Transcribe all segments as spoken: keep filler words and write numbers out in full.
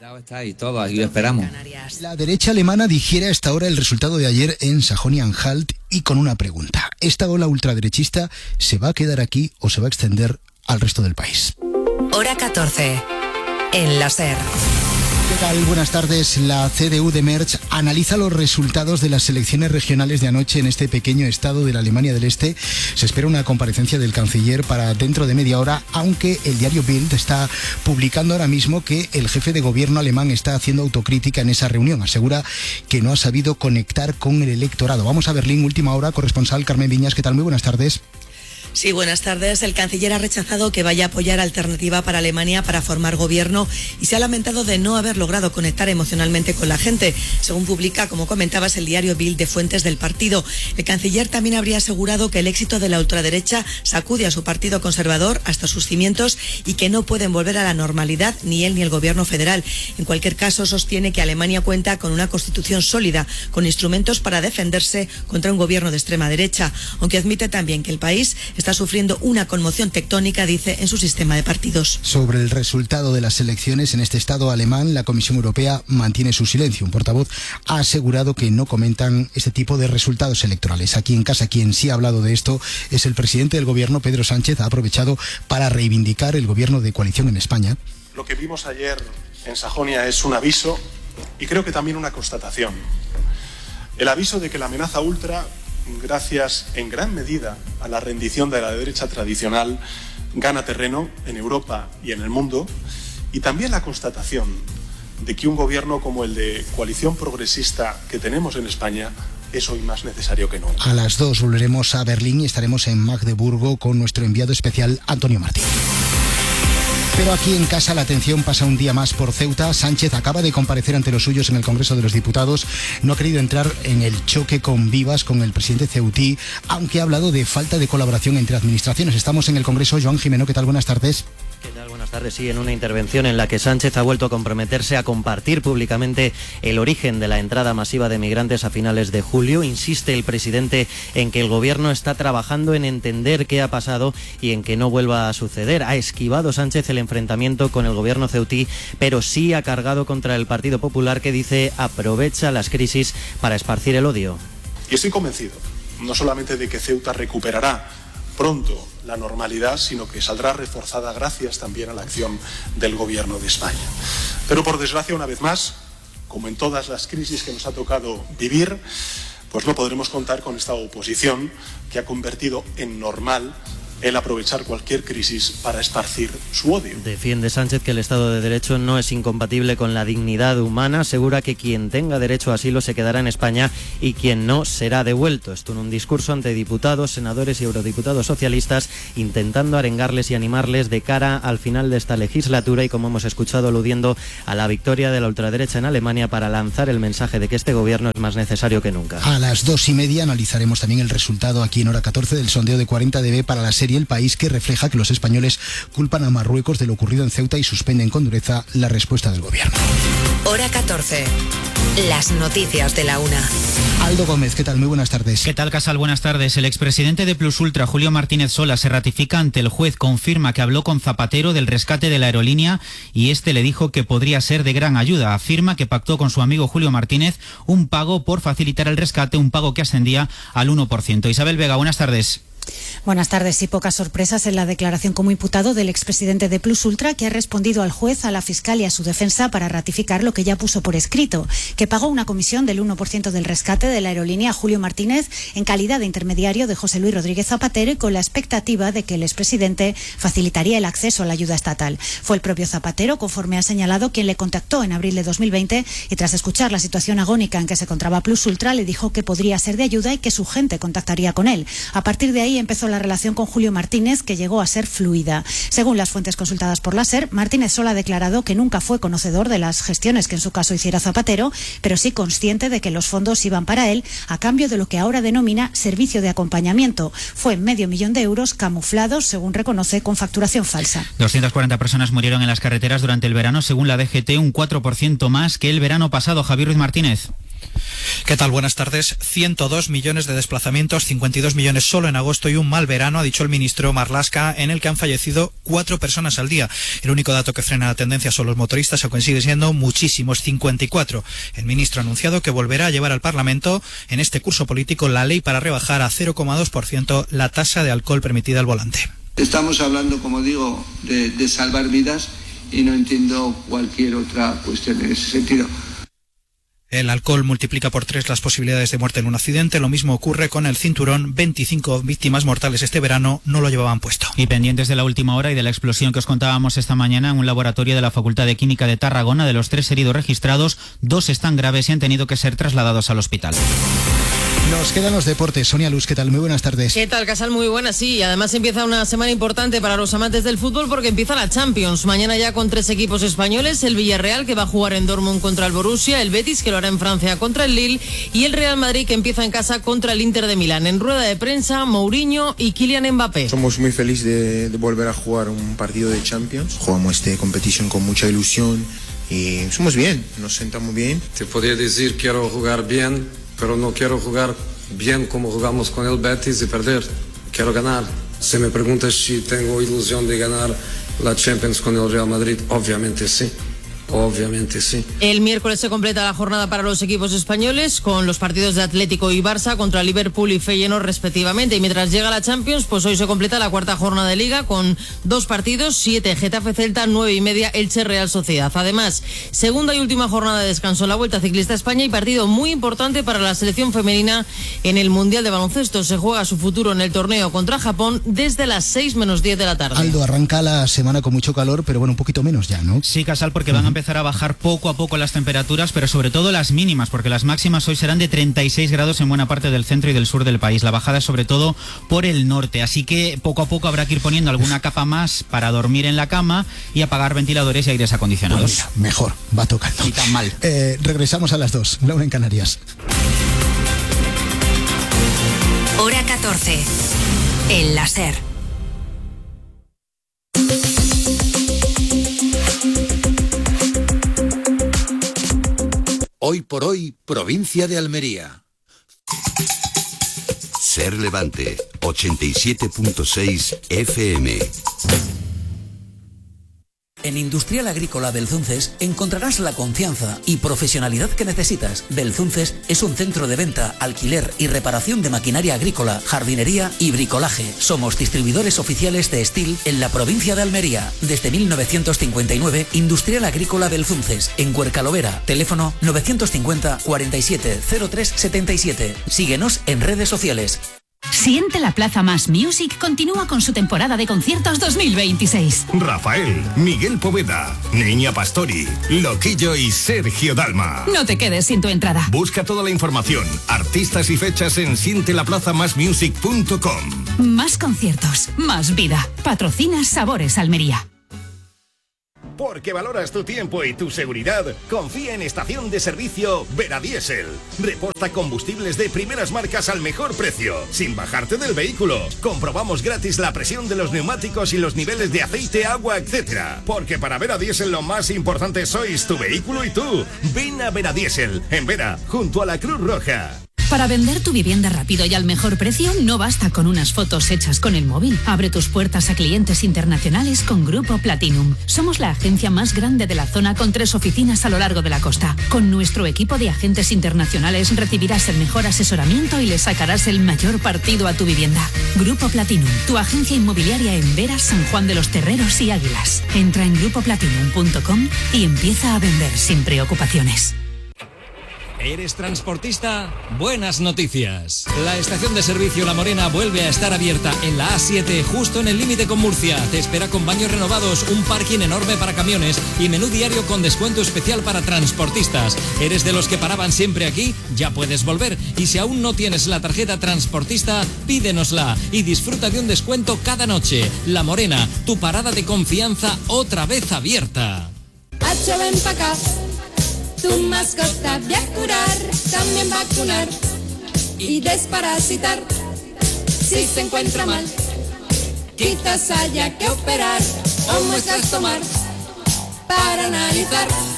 Está ahí todo, aquí lo esperamos. La derecha alemana digiere a esta hora el resultado de ayer en Sajonia-Anhalt y con una pregunta. ¿Esta ola ultraderechista se va a quedar aquí o se va a extender al resto del país? Hora catorce, en la SER. ¿Qué tal? Buenas tardes. La C D U de Merz analiza los resultados de las elecciones regionales de anoche en este pequeño estado de la Alemania del Este. Se espera una comparecencia del canciller para dentro de media hora, aunque el diario Bild está publicando ahora mismo que el jefe de gobierno alemán está haciendo autocrítica en esa reunión. Asegura que no ha sabido conectar con el electorado. Vamos a Berlín, última hora, corresponsal Carmen Viñas. ¿Qué tal? Muy buenas tardes. Sí, buenas tardes. El canciller ha rechazado que vaya a apoyar Alternativa para Alemania para formar gobierno y se ha lamentado de no haber logrado conectar emocionalmente con la gente. Según publica, como comentabas, el diario Bild de fuentes del partido. El canciller también habría asegurado que el éxito de la ultraderecha sacude a su partido conservador hasta sus cimientos y que no pueden volver a la normalidad ni él ni el gobierno federal. En cualquier caso, sostiene que Alemania cuenta con una constitución sólida, con instrumentos para defenderse contra un gobierno de extrema derecha, aunque admite también que el país está sufriendo una conmoción tectónica, dice, en su sistema de partidos. Sobre el resultado de las elecciones en este estado alemán, la Comisión Europea mantiene su silencio. Un portavoz ha asegurado que no comentan este tipo de resultados electorales. Aquí en casa, quien sí ha hablado de esto es el presidente del gobierno, Pedro Sánchez. Ha aprovechado para reivindicar el gobierno de coalición en España. Lo que vimos ayer en Sajonia es un aviso y creo que también una constatación. El aviso de que la amenaza ultra, gracias en gran medida a la rendición de la derecha tradicional, gana terreno en Europa y en el mundo, y también la constatación de que un gobierno como el de coalición progresista que tenemos en España es hoy más necesario que nunca. A las dos volveremos a Berlín y estaremos en Magdeburgo con nuestro enviado especial Antonio Martín. Pero aquí en casa la atención pasa un día más por Ceuta. Sánchez acaba de comparecer ante los suyos en el Congreso de los Diputados. No ha querido entrar en el choque con vivas con el presidente ceutí, aunque ha hablado de falta de colaboración entre administraciones. Estamos en el Congreso. Joan Jimeno, ¿qué tal? Buenas tardes. ¿Qué tal? Buenas tardes. Sí, en una intervención en la que Sánchez ha vuelto a comprometerse a compartir públicamente el origen de la entrada masiva de migrantes a finales de julio. Insiste el presidente en que el gobierno está trabajando en entender qué ha pasado y en que no vuelva a suceder. Ha esquivado Sánchez el enfrentamiento con el gobierno ceutí, pero sí ha cargado contra el Partido Popular, que dice aprovecha las crisis para esparcir el odio. Y estoy convencido, no solamente de que Ceuta recuperará pronto la normalidad, sino que saldrá reforzada gracias también a la acción del gobierno de España. Pero por desgracia, una vez más, como en todas las crisis que nos ha tocado vivir, pues no podremos contar con esta oposición que ha convertido en normal el aprovechar cualquier crisis para esparcir su odio. Defiende Sánchez que el Estado de Derecho no es incompatible con la dignidad humana. Asegura que quien tenga derecho a asilo se quedará en España y quien no será devuelto. Esto en un discurso ante diputados, senadores y eurodiputados socialistas, intentando arengarles y animarles de cara al final de esta legislatura y, como hemos escuchado, aludiendo a la victoria de la ultraderecha en Alemania para lanzar el mensaje de que este gobierno es más necesario que nunca. A las dos y media analizaremos también el resultado aquí en Hora catorce del sondeo de cuarenta D B para la serie El País, que refleja que los españoles culpan a Marruecos de lo ocurrido en Ceuta y suspenden con dureza la respuesta del gobierno. Hora catorce. Las noticias de la una. Aldo Gómez, ¿qué tal? Muy buenas tardes. ¿Qué tal, Casal? Buenas tardes. El expresidente de Plus Ultra, Julio Martínez Sola, se ratifica ante el juez. Confirma que habló con Zapatero del rescate de la aerolínea y este le dijo que podría ser de gran ayuda. Afirma que pactó con su amigo Julio Martínez un pago por facilitar el rescate, un pago que ascendía al uno por ciento. Isabel Vega, buenas tardes. Buenas tardes. Y pocas sorpresas en la declaración como imputado del expresidente de Plus Ultra, que ha respondido al juez, a la fiscal y a su defensa para ratificar lo que ya puso por escrito, que pagó una comisión del uno por ciento del rescate de la aerolínea Julio Martínez en calidad de intermediario de José Luis Rodríguez Zapatero y con la expectativa de que el expresidente facilitaría el acceso a la ayuda estatal. Fue el propio Zapatero, conforme ha señalado, quien le contactó en abril de dos mil veinte y tras escuchar la situación agónica en que se encontraba Plus Ultra le dijo que podría ser de ayuda y que su gente contactaría con él. A partir de ahí empezó la relación con Julio Martínez, que llegó a ser fluida. Según las fuentes consultadas por la SER, Martínez Sola ha declarado que nunca fue conocedor de las gestiones que en su caso hiciera Zapatero, pero sí consciente de que los fondos iban para él a cambio de lo que ahora denomina servicio de acompañamiento. Fue medio millón de euros camuflados, según reconoce, con facturación falsa. doscientas cuarenta personas murieron en las carreteras durante el verano, según la D G T, un cuatro por ciento más que el verano pasado. Javier Ruiz Martínez. ¿Qué tal? Buenas tardes. ciento dos millones de desplazamientos, cincuenta y dos millones solo en agosto y un mal verano, ha dicho el ministro Marlaska, en el que han fallecido cuatro personas al día. El único dato que frena la tendencia son los motoristas, aunque sigue siendo muchísimos, cincuenta y cuatro. El ministro ha anunciado que volverá a llevar al Parlamento en este curso político la ley para rebajar a cero coma dos por ciento la tasa de alcohol permitida al volante. Estamos hablando, como digo, de, de salvar vidas y no entiendo cualquier otra cuestión en ese sentido. El alcohol multiplica por tres las posibilidades de muerte en un accidente. Lo mismo ocurre con el cinturón. veinticinco víctimas mortales este verano no lo llevaban puesto. Y pendientes de la última hora y de la explosión que os contábamos esta mañana en un laboratorio de la Facultad de Química de Tarragona, de los tres heridos registrados, dos están graves y han tenido que ser trasladados al hospital. Nos quedan los deportes. Sonia Luz, ¿qué tal? Muy buenas tardes. ¿Qué tal, Casal? Muy buenas, sí. Y además empieza una semana importante para los amantes del fútbol porque empieza la Champions. Mañana ya con tres equipos españoles, el Villarreal que va a jugar en Dortmund contra el Borussia, el Betis que lo hará en Francia contra el Lille y el Real Madrid que empieza en casa contra el Inter de Milán. En rueda de prensa, Mourinho y Kylian Mbappé. Somos muy felices de, de volver a jugar un partido de Champions. Jugamos esta competición con mucha ilusión y somos bien, nos sentamos bien. Te podría decir quiero jugar bien, pero no quiero jugar bien como jugamos con el Betis y perder. Quiero ganar. Si me preguntas si tengo ilusión de ganar la Champions con el Real Madrid, obviamente sí. Obviamente sí. El miércoles se completa la jornada para los equipos españoles con los partidos de Atlético y Barça contra Liverpool y Feyenoord respectivamente. Y mientras llega la Champions, pues hoy se completa la cuarta jornada de Liga con dos partidos, siete Getafe Celta, nueve y media Elche Real Sociedad. Además, segunda y última jornada de descanso en la Vuelta Ciclista a España y partido muy importante para la selección femenina en el Mundial de Baloncesto. Se juega su futuro en el torneo contra Japón desde las seis menos diez de la tarde. Aldo, arranca la semana con mucho calor, pero bueno, un poquito menos ya, ¿no? Sí, Casal, porque van a empezar a bajar poco a poco las temperaturas, pero sobre todo las mínimas, porque las máximas hoy serán de treinta y seis grados en buena parte del centro y del sur del país. La bajada es sobre todo por el norte, así que poco a poco habrá que ir poniendo alguna capa más para dormir en la cama y apagar ventiladores y aires acondicionados. Pues mira, mejor, va tocando. Ni tan mal. Eh, regresamos a las dos, la una en Canarias. Hora catorce. El láser. Hoy por hoy, provincia de Almería. Ser Levante, ochenta y siete punto seis F M. En Industrial Agrícola Belzunces encontrarás la confianza y profesionalidad que necesitas. Belzunces es un centro de venta, alquiler y reparación de maquinaria agrícola, jardinería y bricolaje. Somos distribuidores oficiales de Steel en la provincia de Almería. Desde mil novecientos cincuenta y nueve, Industrial Agrícola Belzunces, en Cuercalovera. Teléfono novecientos cincuenta, cuarenta y siete, cero tres setenta y siete. Síguenos en redes sociales. Siente la Plaza Más Music continúa con su temporada de conciertos dos mil veintiséis. Rafael, Miguel Poveda, Niña Pastori, Loquillo y Sergio Dalma. No te quedes sin tu entrada. Busca toda la información, artistas y fechas en siente la plaza más music punto com. Más conciertos, más vida. Patrocina Sabores Almería. Porque valoras tu tiempo y tu seguridad, confía en Estación de Servicio Veradiesel. Reporta combustibles de primeras marcas al mejor precio, sin bajarte del vehículo. Comprobamos gratis la presión de los neumáticos y los niveles de aceite, agua, etcétera. Porque para Veradiesel lo más importante sois tu vehículo y tú. Ven a Veradiesel, en Vera, junto a la Cruz Roja. Para vender tu vivienda rápido y al mejor precio, no basta con unas fotos hechas con el móvil. Abre tus puertas a clientes internacionales con Grupo Platinum. Somos la agencia más grande de la zona con tres oficinas a lo largo de la costa. Con nuestro equipo de agentes internacionales recibirás el mejor asesoramiento y le sacarás el mayor partido a tu vivienda. Grupo Platinum, tu agencia inmobiliaria en Vera, San Juan de los Terreros y Águilas. Entra en grupo platinum punto com y empieza a vender sin preocupaciones. ¿Eres transportista? Buenas noticias. La estación de servicio La Morena vuelve a estar abierta en la A siete, justo en el límite con Murcia. Te espera con baños renovados, un parking enorme para camiones y menú diario con descuento especial para transportistas. ¿Eres de los que paraban siempre aquí? Ya puedes volver. Y si aún no tienes la tarjeta transportista, pídenosla y disfruta de un descuento cada noche. La Morena, tu parada de confianza otra vez abierta. Hacho, ven pa' acá. Tu mascota voy a curar, también vacunar y desparasitar. Si se encuentra mal, quizás haya que operar o muestras tomar para analizar.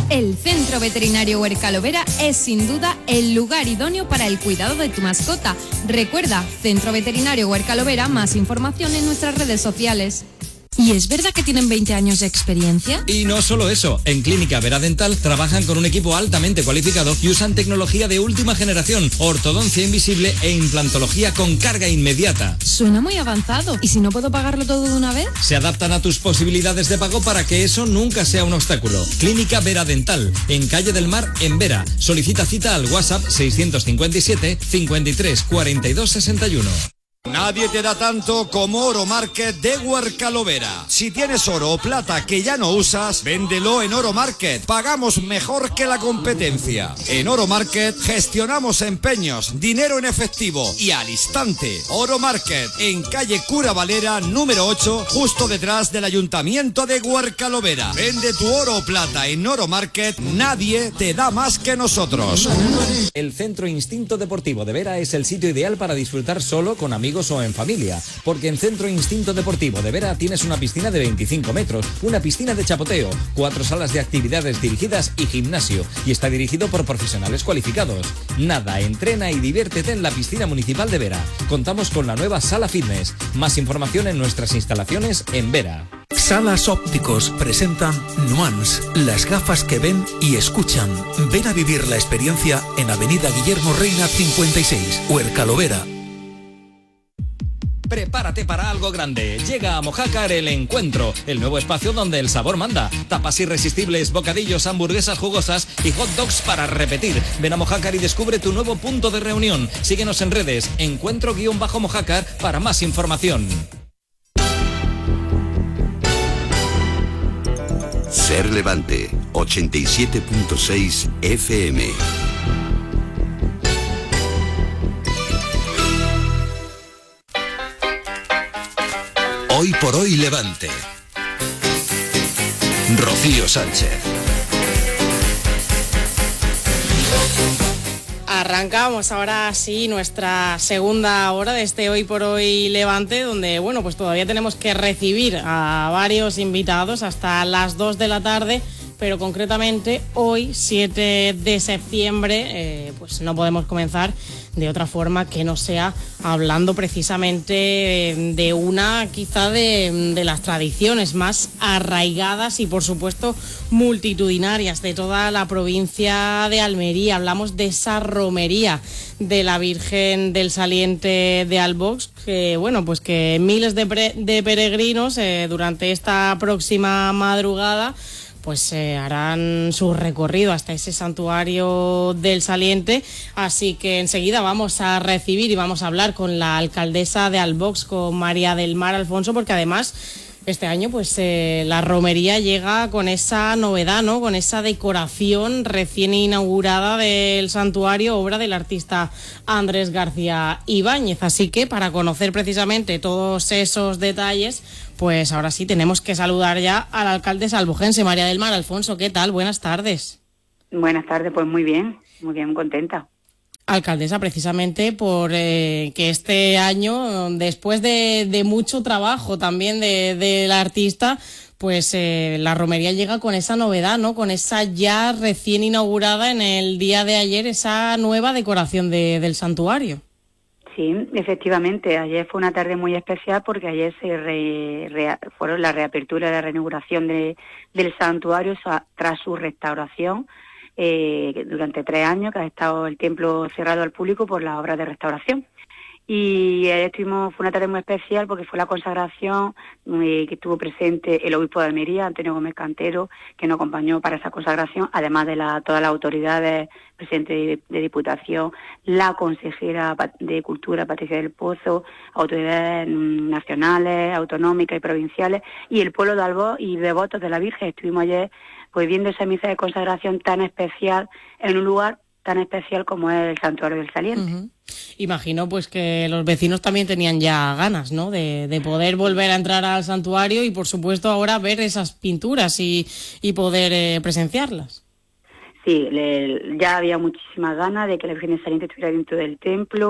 El Centro Veterinario Huercalovera es sin duda el lugar idóneo para el cuidado de tu mascota. Recuerda, Centro Veterinario Huercalovera, más información en nuestras redes sociales. ¿Y es verdad que tienen veinte años de experiencia? Y no solo eso, en Clínica Vera Dental trabajan con un equipo altamente cualificado y usan tecnología de última generación, ortodoncia invisible e implantología con carga inmediata. Suena muy avanzado. ¿Y si no puedo pagarlo todo de una vez? Se adaptan a tus posibilidades de pago para que eso nunca sea un obstáculo. Clínica Vera Dental, en Calle del Mar, en Vera. Solicita cita al WhatsApp seiscientos cincuenta y siete, cincuenta y tres, cuarenta y dos, sesenta y uno. Nadie te da tanto como Oro Market de Huercalovera. Si tienes oro o plata que ya no usas, véndelo en Oro Market. Pagamos mejor que la competencia. En Oro Market gestionamos empeños, dinero en efectivo y al instante. Oro Market, en calle Cura Valera, número ocho, justo detrás del Ayuntamiento de Huercalovera. Vende tu oro o plata en Oro Market. Nadie te da más que nosotros. El Centro Instinto Deportivo de Vera es el sitio ideal para disfrutar solo, con amigos o en familia, porque en Centro Instinto Deportivo de Vera tienes una piscina de veinticinco metros, una piscina de chapoteo, cuatro salas de actividades dirigidas y gimnasio, y está dirigido por profesionales cualificados. Nada, entrena y diviértete en la piscina municipal de Vera. Contamos con la nueva sala fitness. Más información en nuestras instalaciones en Vera. Salas Ópticos presentan Nuance, las gafas que ven y escuchan. Ven a vivir la experiencia en Avenida Guillermo Reina cincuenta y seis, Huercalovera. Prepárate para algo grande. Llega a Mojácar El Encuentro, el nuevo espacio donde el sabor manda. Tapas irresistibles, bocadillos, hamburguesas jugosas y hot dogs para repetir. Ven a Mojácar y descubre tu nuevo punto de reunión. Síguenos en redes, encuentro-mojácar para más información. Ser Levante, ochenta y siete punto seis F M. Hoy por hoy Levante. Rocío Sánchez. Arrancamos ahora sí nuestra segunda hora de este Hoy por Hoy Levante, donde bueno, pues todavía tenemos que recibir a varios invitados hasta las dos de la tarde, pero concretamente hoy, siete de septiembre, eh, pues no podemos comenzar de otra forma que no sea hablando precisamente de una quizá de, de las tradiciones más arraigadas y por supuesto multitudinarias de toda la provincia de Almería. Hablamos de esa romería de la Virgen del Saliente de Albox, que bueno, pues que miles de, pre, de peregrinos eh, durante esta próxima madrugada pues eh, harán su recorrido hasta ese santuario del Saliente. Así que enseguida vamos a recibir y vamos a hablar con la alcaldesa de Albox, con María del Mar Alfonso, porque además este año pues eh, la romería llega con esa novedad, ¿no? Con esa decoración recién inaugurada del santuario, obra del artista Andrés García Ibáñez. Así que para conocer precisamente todos esos detalles, pues ahora sí tenemos que saludar ya al alcalde albojense, María del Mar Alfonso. ¿Qué tal? Buenas tardes. Buenas tardes, pues muy bien, muy bien, contenta. Alcaldesa, precisamente por eh, que este año, después de, de mucho trabajo también del de, de artista, pues eh, la romería llega con esa novedad, ¿no? Con esa ya recién inaugurada en el día de ayer, esa nueva decoración de, del santuario. Sí, efectivamente, ayer fue una tarde muy especial porque ayer se re, re, fueron la reapertura y la reinauguración de, del santuario tras su restauración eh, durante tres años, que ha estado el templo cerrado al público por las obras de restauración. Y ayer estuvimos, fue una tarde muy especial porque fue la consagración eh, que estuvo presente el obispo de Almería, Antonio Gómez Cantero, que nos acompañó para esa consagración, además de la, todas las autoridades presentes de, de Diputación, la consejera de Cultura, Patricia del Pozo, autoridades nacionales, autonómicas y provinciales, y el pueblo de Albox y devotos de la Virgen. Estuvimos ayer pues viendo esa misa de consagración tan especial en un lugar tan especial como es el Santuario del Saliente. Uh-huh. Imagino pues que los vecinos también tenían ya ganas, ¿no?, de, de poder volver a entrar al santuario y por supuesto ahora ver esas pinturas y, y poder eh, presenciarlas. Sí, le, ya había muchísimas ganas de que la Virgen del Saliente estuviera dentro del templo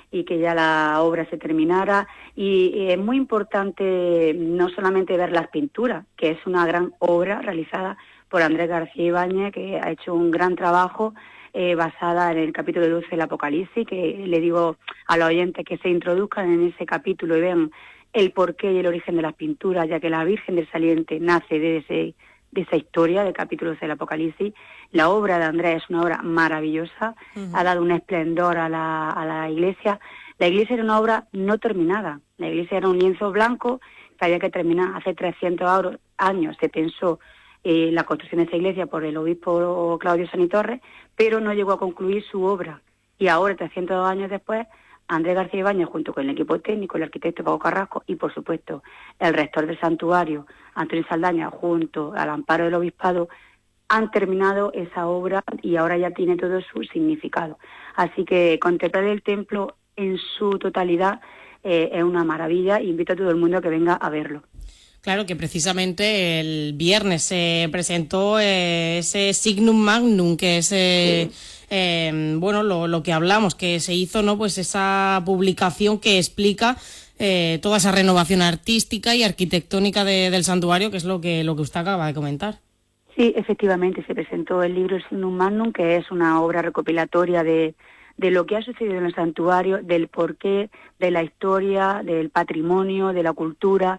y que ya la obra se terminara. Y, y es muy importante no solamente ver las pinturas, que es una gran obra realizada por Andrés García Ibáñez, que ha hecho un gran trabajo eh, basada en el capítulo doce del Apocalipsis, que le digo a los oyentes que se introduzcan en ese capítulo y vean el porqué y el origen de las pinturas, ya que la Virgen del Saliente nace de, ese, de esa historia del capítulo doce del Apocalipsis. La obra de Andrés es una obra maravillosa, uh-huh. ha dado un esplendor a la, a la iglesia. La iglesia era una obra no terminada, la iglesia era un lienzo blanco que había que terminar. Hace trescientos años se pensó eh, la construcción de esta iglesia por el obispo Claudio Sanitorres, pero no llegó a concluir su obra. Y ahora, trescientos años después, Andrés García Ibáñez, junto con el equipo técnico, el arquitecto Paco Carrasco y, por supuesto, el rector del santuario, Antonio Saldaña, junto al amparo del obispado, han terminado esa obra y ahora ya tiene todo su significado. Así que contemplar el templo en su totalidad eh, es una maravilla. Invito a todo el mundo a que venga a verlo. Claro que precisamente el viernes se presentó eh, ese Signum Magnum, que es eh, sí. eh, bueno lo, lo que hablamos, que se hizo, ¿no? Pues esa publicación que explica eh, toda esa renovación artística y arquitectónica de, del santuario, que es lo que lo que usted acaba de comentar. Sí, efectivamente, se presentó el libro Signum Magnum, que es una obra recopilatoria de de lo que ha sucedido en el santuario, del porqué, de la historia, del patrimonio, de la cultura.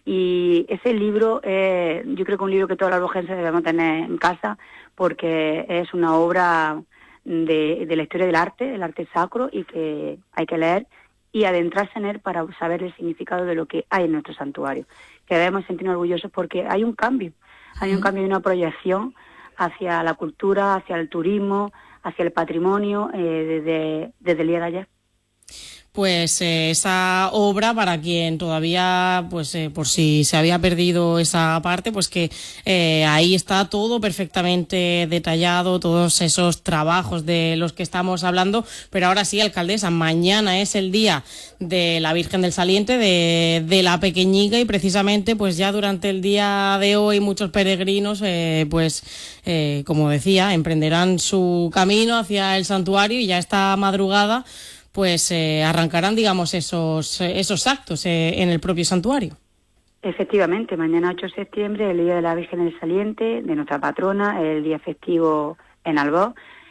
Y ese libro, eh, yo creo que es un libro que todos los albogenses debemos tener en casa, porque es una obra de, de la historia del arte, el arte sacro, y que hay que leer y adentrarse en él para saber el significado de lo que hay en nuestro santuario. Que debemos sentirnos orgullosos porque hay un cambio, hay un cambio y una proyección hacia la cultura, hacia el turismo, hacia el patrimonio eh, desde, desde el día de ayer. Pues eh, esa obra, para quien todavía, pues eh, por si se había perdido esa parte, pues que eh, ahí está todo perfectamente detallado, todos esos trabajos de los que estamos hablando. Pero ahora sí, alcaldesa, mañana es el día de la Virgen del Saliente, de, de la Pequeñica, y precisamente pues ya durante el día de hoy muchos peregrinos, eh, pues eh, como decía, emprenderán su camino hacia el santuario, y ya esta madrugada pues eh, arrancarán, digamos, esos esos actos eh, en el propio santuario. Efectivamente, mañana ocho de septiembre, el Día de la Virgen del Saliente, de nuestra patrona, el día festivo en Albox,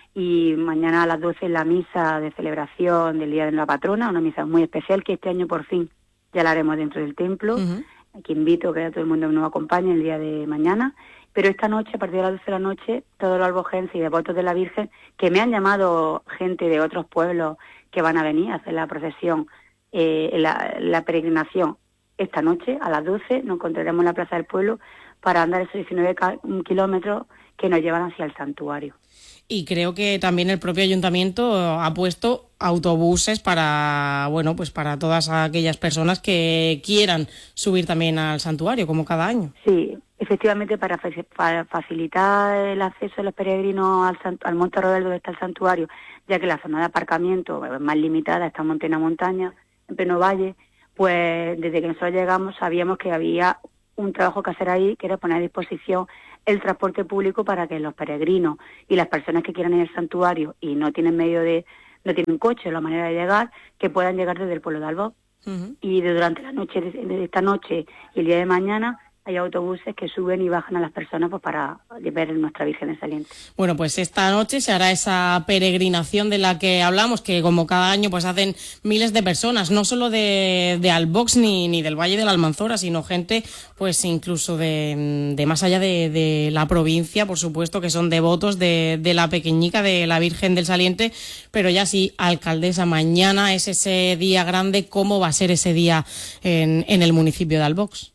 y mañana a las doce la misa de celebración del Día de la Patrona, una misa muy especial que este año por fin ya la haremos dentro del templo. Uh-huh. Aquí invito a que todo el mundo nos acompañe el día de mañana. Pero esta noche, a partir de las doce de la noche, todos los albogenses y devotos de la Virgen, que me han llamado gente de otros pueblos que van a venir a hacer la procesión, eh, la, la peregrinación, esta noche a las doce nos encontraremos en la Plaza del Pueblo para andar esos diecinueve kilómetros que nos llevan hacia el santuario. Y creo que también el propio ayuntamiento ha puesto autobuses para, bueno, pues para todas aquellas personas que quieran subir también al santuario, como cada año. Sí, efectivamente, para, para facilitar el acceso de los peregrinos al, al Monte Rodel, donde está el santuario, ya que la zona de aparcamiento es más limitada, estamos en una montaña, en pleno valle, pues desde que nosotros llegamos sabíamos que había un trabajo que hacer ahí, que era poner a disposición el transporte público para que los peregrinos y las personas que quieran ir al santuario y no tienen medio de, no tienen coche o la manera de llegar, que puedan llegar desde el pueblo de Albox. Uh-huh. Y de durante la noche, de esta noche y el día de mañana, hay autobuses que suben y bajan a las personas pues para ver nuestra Virgen del Saliente. Bueno, pues esta noche se hará esa peregrinación de la que hablamos, que como cada año pues hacen miles de personas, no solo de, de Albox ni, ni del Valle de la Almanzora, sino gente pues incluso de, de más allá de, de la provincia, por supuesto, que son devotos de, de la Pequeñica, de la Virgen del Saliente. Pero ya sí, alcaldesa, mañana es ese día grande. ¿Cómo va a ser ese día en, en el municipio de Albox?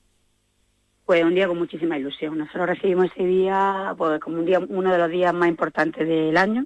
Pues un día con muchísima ilusión. Nosotros recibimos ese día pues como un día, uno de los días más importantes del año,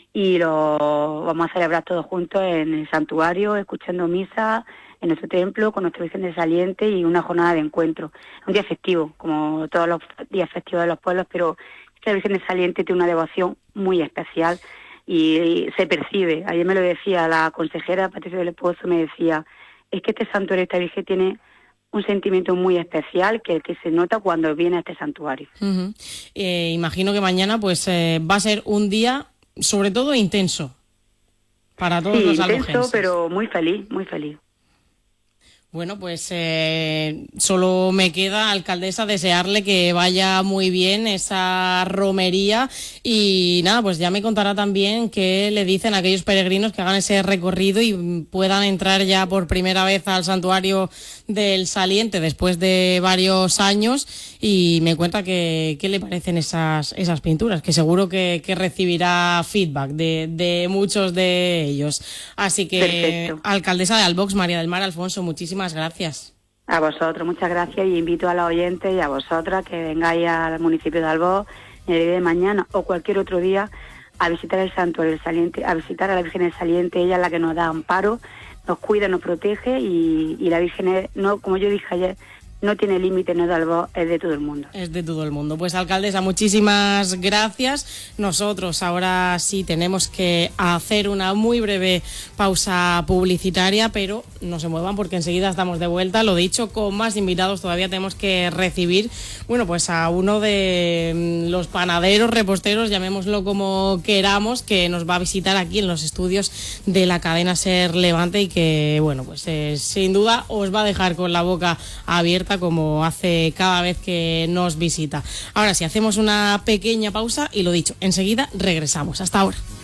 y lo vamos a celebrar todos juntos en el santuario, escuchando misa en nuestro templo con nuestra Virgen del Saliente, y una jornada de encuentro. Un día festivo, como todos los días festivos de los pueblos, pero esta Virgen del Saliente tiene una devoción muy especial y, y se percibe. Ayer me lo decía la consejera Patricia del Pozo, me decía, es que este santuario, esta Virgen tiene un sentimiento muy especial que, que se nota cuando viene a este santuario. Uh-huh. Eh, imagino que mañana pues eh, va a ser un día sobre todo intenso. para todos sí, los intenso, albogenses. Pero muy feliz, muy feliz. Bueno, pues eh, solo me queda, alcaldesa, desearle que vaya muy bien esa romería y nada, pues ya me contará también qué le dicen a aquellos peregrinos que hagan ese recorrido y puedan entrar ya por primera vez al santuario del Saliente después de varios años y me cuenta que, qué le parecen esas, esas pinturas, que seguro que, que recibirá feedback de, de muchos de ellos. Así que, perfecto. Alcaldesa de Albox, María del Mar Alfonso, muchísimas gracias. A vosotros, muchas gracias y invito a los oyentes y a vosotras que vengáis al municipio de Albox el día de mañana o cualquier otro día a visitar el santuario del Saliente, a visitar a la Virgen del Saliente. Ella es la que nos da amparo, nos cuida, nos protege y, y la Virgen, es, no, como yo dije ayer, no tiene límite, no es de Albox, es de todo el mundo. Es de todo el mundo. Pues alcaldesa, muchísimas gracias. Nosotros ahora sí tenemos que hacer una muy breve pausa publicitaria, pero no se muevan porque enseguida estamos de vuelta. Lo dicho, con más invitados todavía tenemos que recibir, bueno, pues a uno de los panaderos, reposteros, llamémoslo como queramos, que nos va a visitar aquí en los estudios de la cadena SER Levante y que, bueno, pues eh, sin duda os va a dejar con la boca abierta como hace cada vez que nos visita. Ahora sí, hacemos una pequeña pausa y lo dicho, enseguida regresamos. Hasta ahora.